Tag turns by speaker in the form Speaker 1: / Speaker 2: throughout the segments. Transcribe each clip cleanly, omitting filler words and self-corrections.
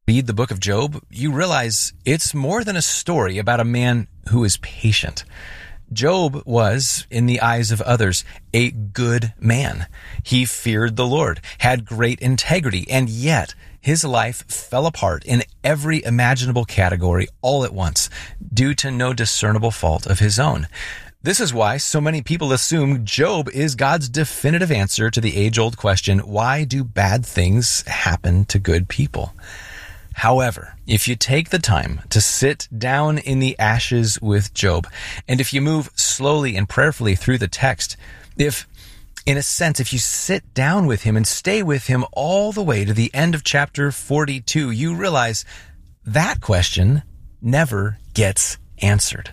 Speaker 1: read the book of Job, you realize it's more than a story about a man who is patient. Job was, in the eyes of others, a good man. He feared the Lord, had great integrity, and yet his life fell apart in every imaginable category all at once, due to no discernible fault of his own. This is why so many people assume Job is God's definitive answer to the age-old question, why do bad things happen to good people? However, if you take the time to sit down in the ashes with Job, and if you move slowly and prayerfully through the text, if you sit down with him and stay with him all the way to the end of chapter 42, you realize that question never gets answered.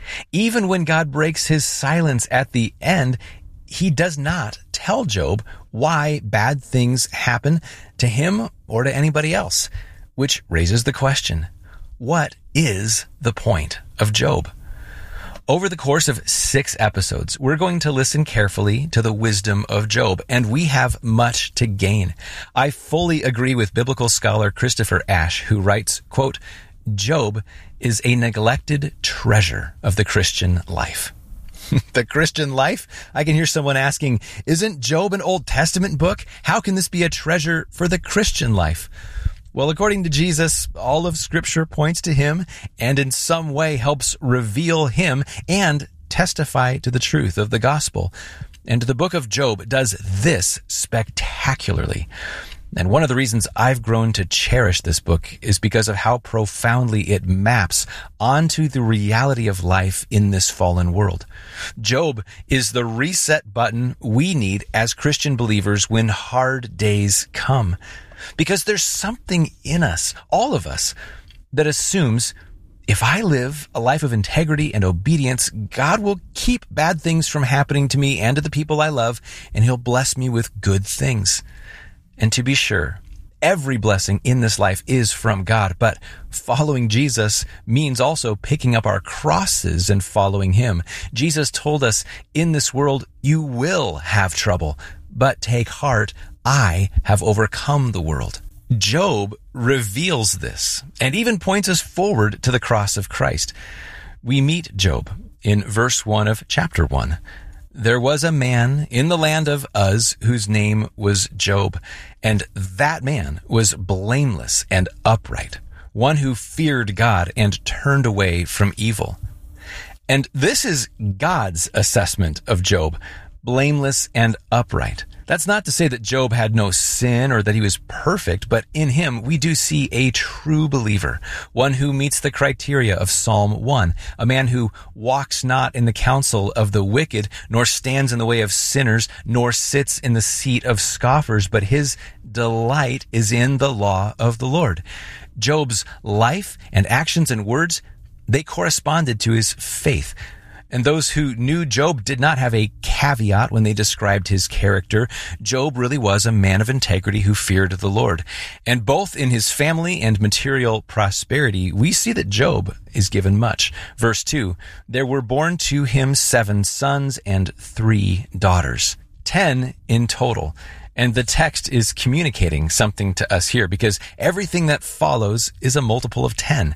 Speaker 1: Even when God breaks his silence at the end, he does not tell Job why bad things happen to him or to anybody else. Which raises the question, what is the point of Job? Over the course of 6 episodes, we're going to listen carefully to the wisdom of Job, and we have much to gain. I fully agree with biblical scholar Christopher Ash, who writes, quote, Job is a neglected treasure of the Christian life. The Christian life? I can hear someone asking, isn't Job an Old Testament book? How can this be a treasure for the Christian life? Well, according to Jesus, all of Scripture points to him and in some way helps reveal him and testify to the truth of the gospel. And the book of Job does this spectacularly. And one of the reasons I've grown to cherish this book is because of how profoundly it maps onto the reality of life in this fallen world. Job is the reset button we need as Christian believers when hard days come. Because there's something in us, all of us, that assumes if I live a life of integrity and obedience, God will keep bad things from happening to me and to the people I love, and he'll bless me with good things. And to be sure, every blessing in this life is from God, but following Jesus means also picking up our crosses and following him. Jesus told us, in this world, you will have trouble, but take heart, I have overcome the world. Job reveals this and even points us forward to the cross of Christ. We meet Job in verse 1 of chapter 1. There was a man in the land of Uz whose name was Job, and that man was blameless and upright, one who feared God and turned away from evil. And this is God's assessment of Job, blameless and upright. That's not to say that Job had no sin or that he was perfect, but in him we do see a true believer, one who meets the criteria of Psalm 1, a man who walks not in the counsel of the wicked, nor stands in the way of sinners, nor sits in the seat of scoffers, but his delight is in the law of the Lord. Job's life and actions and words, they corresponded to his faith. And those who knew Job did not have a caveat when they described his character. Job really was a man of integrity who feared the Lord. And both in his family and material prosperity, we see that Job is given much. Verse 2, there were born to him 7 sons and 3 daughters, 10 in total. And the text is communicating something to us here because everything that follows is a multiple of 10.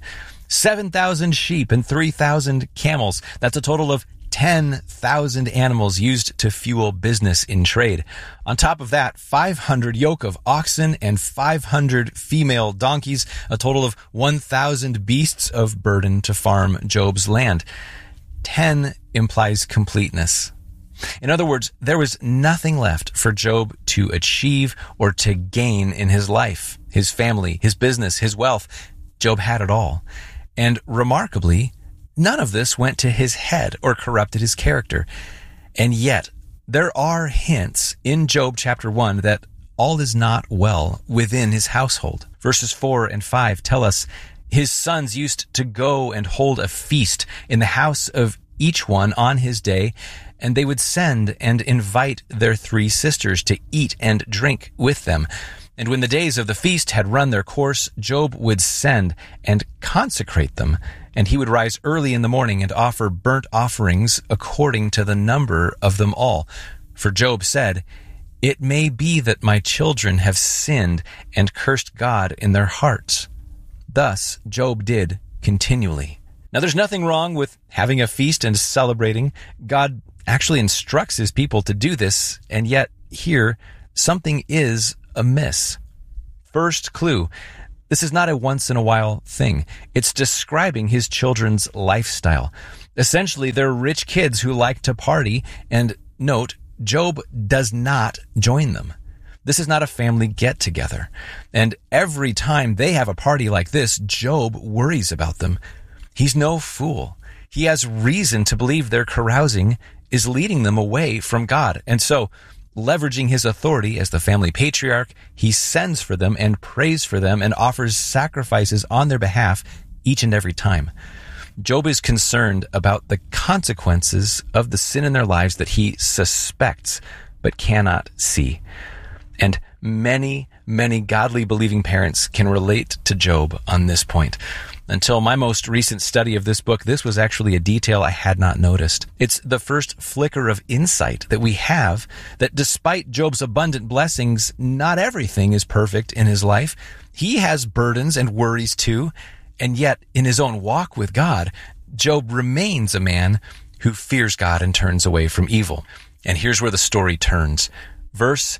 Speaker 1: 7,000 sheep and 3,000 camels. That's a total of 10,000 animals used to fuel business in trade. On top of that, 500 yoke of oxen and 500 female donkeys, a total of 1,000 beasts of burden to farm Job's land. 10 implies completeness. In other words, there was nothing left for Job to achieve or to gain in his life, his family, his business, his wealth. Job had it all. And remarkably, none of this went to his head or corrupted his character. And yet, there are hints in Job chapter 1 that all is not well within his household. Verses 4 and 5 tell us, his sons used to go and hold a feast in the house of each one on his day, and they would send and invite their 3 sisters to eat and drink with them. And when the days of the feast had run their course, Job would send and consecrate them, and he would rise early in the morning and offer burnt offerings according to the number of them all. For Job said, it may be that my children have sinned and cursed God in their hearts. Thus Job did continually. Now, there's nothing wrong with having a feast and celebrating. God actually instructs his people to do this, and yet here, something is amiss. First clue, this is not a once-in-a-while thing. It's describing his children's lifestyle. Essentially, they're rich kids who like to party, and note, Job does not join them. This is not a family get-together. And every time they have a party like this, Job worries about them. He's no fool. He has reason to believe their carousing is leading them away from God. And so, leveraging his authority as the family patriarch, he sends for them and prays for them and offers sacrifices on their behalf each and every time. Job is concerned about the consequences of the sin in their lives that he suspects but cannot see. And many, many godly believing parents can relate to Job on this point. Until my most recent study of this book, this was actually a detail I had not noticed. It's the first flicker of insight that we have that despite Job's abundant blessings, not everything is perfect in his life. He has burdens and worries too. And yet, in his own walk with God, Job remains a man who fears God and turns away from evil. And here's where the story turns. Verse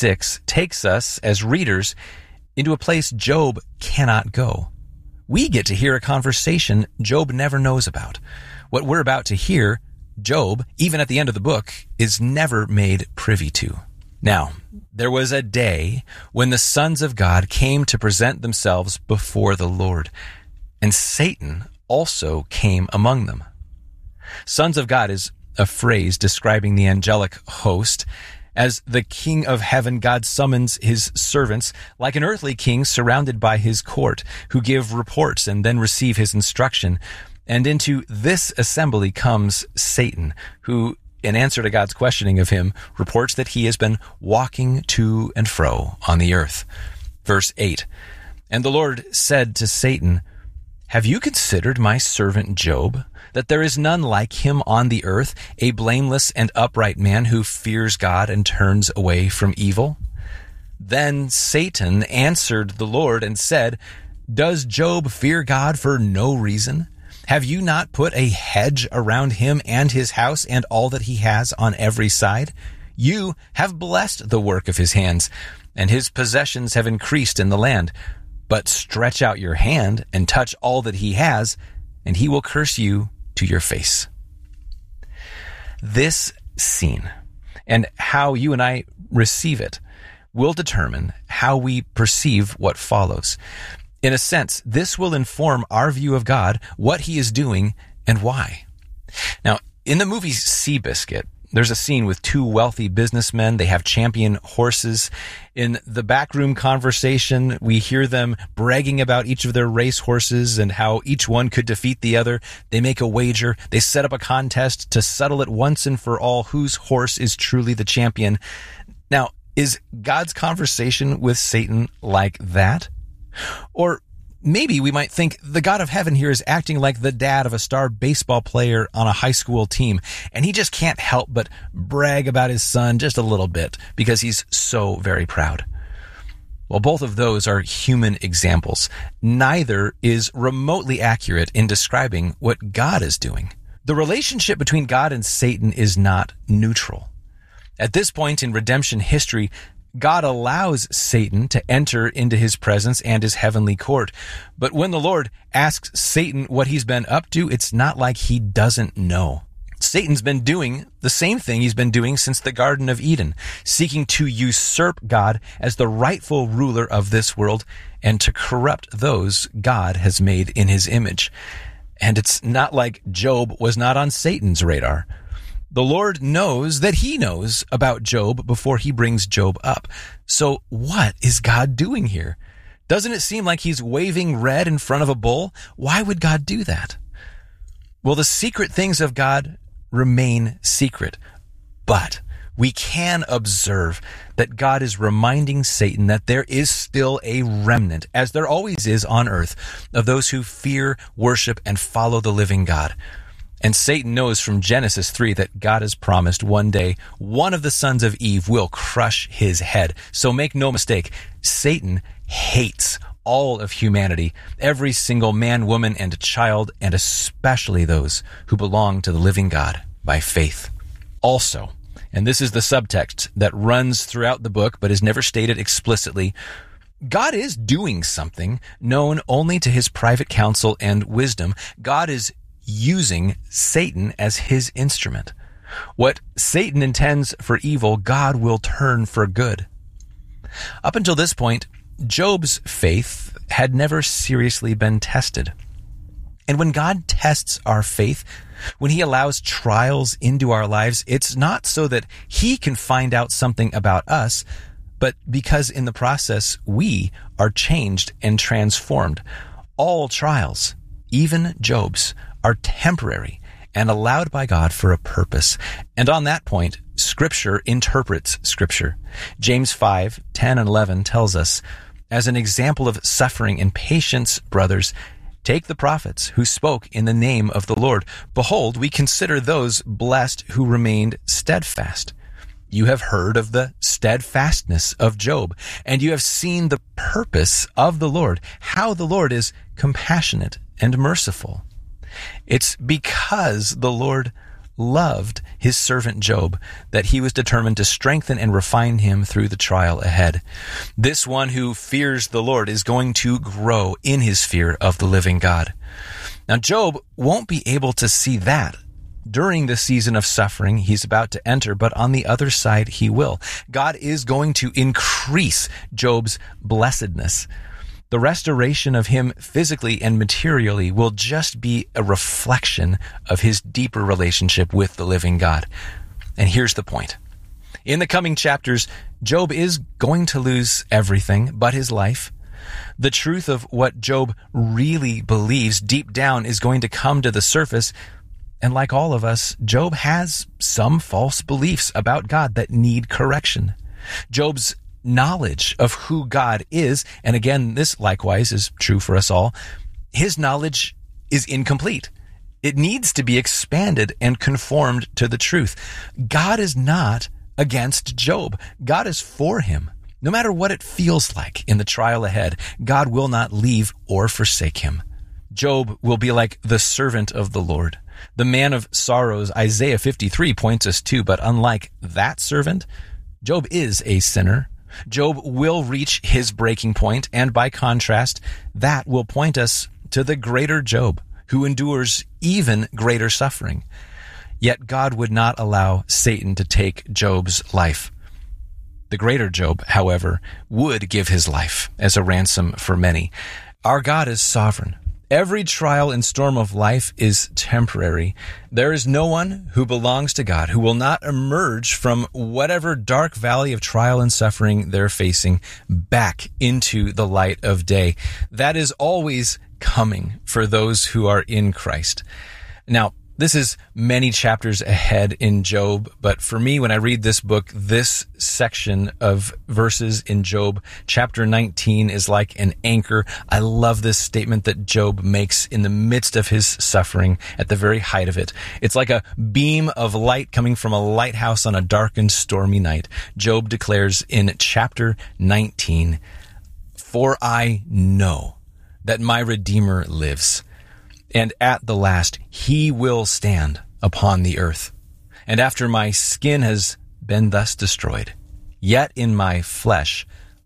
Speaker 1: 6 takes us, as readers, into a place Job cannot go. We get to hear a conversation Job never knows about. What we're about to hear, Job, even at the end of the book, is never made privy to. Now, there was a day when the sons of God came to present themselves before the Lord, and Satan also came among them. Sons of God is a phrase describing the angelic host. As the King of heaven, God summons his servants like an earthly king surrounded by his court, who give reports and then receive his instruction. And into this assembly comes Satan, who, in answer to God's questioning of him, reports that he has been walking to and fro on the earth. Verse 8, and the Lord said to Satan, have you considered my servant Job, that there is none like him on the earth, a blameless and upright man who fears God and turns away from evil? Then Satan answered the Lord and said, does Job fear God for no reason? Have you not put a hedge around him and his house and all that he has on every side? You have blessed the work of his hands, and his possessions have increased in the land. But stretch out your hand and touch all that he has, and he will curse you to your face. This scene and how you and I receive it will determine how we perceive what follows. In a sense, this will inform our view of God, what he is doing, and why. Now, in the movie Seabiscuit, there's a scene with two wealthy businessmen. They have champion horses. In the backroom conversation, we hear them bragging about each of their race horses and how each one could defeat the other. They make a wager. They set up a contest to settle it once and for all whose horse is truly the champion. Now, is God's conversation with Satan like that? Or maybe we might think the God of heaven here is acting like the dad of a star baseball player on a high school team, and he just can't help but brag about his son just a little bit because he's so very proud. Well, both of those are human examples. Neither is remotely accurate in describing what God is doing. The relationship between God and Satan is not neutral. At this point in redemption history, God allows Satan to enter into his presence and his heavenly court. But when the Lord asks Satan what he's been up to, it's not like he doesn't know. Satan's been doing the same thing he's been doing since the Garden of Eden, seeking to usurp God as the rightful ruler of this world and to corrupt those God has made in his image. And it's not like Job was not on Satan's radar. The Lord knows that he knows about Job before he brings Job up. So what is God doing here? Doesn't it seem like he's waving red in front of a bull? Why would God do that? Well, the secret things of God remain secret, but we can observe that God is reminding Satan that there is still a remnant, as there always is on earth, of those who fear, worship, and follow the living God. And Satan knows from Genesis 3 that God has promised one day one of the sons of Eve will crush his head. So make no mistake, Satan hates all of humanity, every single man, woman, and child, and especially those who belong to the living God by faith. Also, and this is the subtext that runs throughout the book but is never stated explicitly, God is doing something known only to his private counsel and wisdom. God is using Satan as his instrument. What Satan intends for evil, God will turn for good. Up until this point, Job's faith had never seriously been tested. And when God tests our faith, when he allows trials into our lives, it's not so that he can find out something about us, but because in the process, we are changed and transformed. All trials, even Job's, are temporary and allowed by God for a purpose. And on that point, Scripture interprets Scripture. James 5:10 and 11 tells us, as an example of suffering and patience, brothers, take the prophets who spoke in the name of the Lord. Behold, we consider those blessed who remained steadfast. You have heard of the steadfastness of Job, and you have seen the purpose of the Lord, how the Lord is compassionate and merciful. It's because the Lord loved his servant Job that he was determined to strengthen and refine him through the trial ahead. This one who fears the Lord is going to grow in his fear of the living God. Now, Job won't be able to see that during the season of suffering he's about to enter, but on the other side, he will. God is going to increase Job's blessedness. The restoration of him physically and materially will just be a reflection of his deeper relationship with the living God. And here's the point. In the coming chapters, Job is going to lose everything but his life. The truth of what Job really believes deep down is going to come to the surface. And like all of us, Job has some false beliefs about God that need correction. Job's knowledge of who God is, and again, this likewise is true for us all, his knowledge is incomplete. It needs to be expanded and conformed to the truth. God is not against Job. God is for him. No matter what it feels like in the trial ahead, God will not leave or forsake him. Job will be like the servant of the Lord, the man of sorrows Isaiah 53 points us to, but unlike that servant, Job is a sinner. Job will reach his breaking point, and by contrast, that will point us to the greater Job, who endures even greater suffering. Yet God would not allow Satan to take Job's life. The greater Job, however, would give his life as a ransom for many. Our God is sovereign. Every trial and storm of life is temporary. There is no one who belongs to God who will not emerge from whatever dark valley of trial and suffering they're facing back into the light of day. That is always coming for those who are in Christ. Now, this is many chapters ahead in Job, but for me, when I read this book, this section of verses in Job, chapter 19, is like an anchor. I love this statement that Job makes in the midst of his suffering, at the very height of it. It's like a beam of light coming from a lighthouse on a dark and stormy night. Job declares in chapter 19, "For I know that my Redeemer lives, and at the last he will stand upon the earth. And after my skin has been thus destroyed, yet in my flesh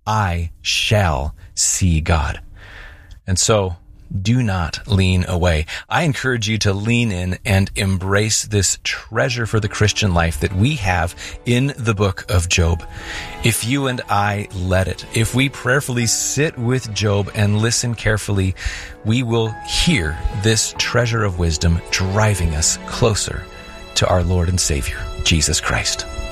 Speaker 1: I shall see God." And so, do not lean away. I encourage you to lean in and embrace this treasure for the Christian life that we have in the book of Job. If you and I let it, if we prayerfully sit with Job and listen carefully, we will hear this treasure of wisdom driving us closer to our Lord and Savior, Jesus Christ.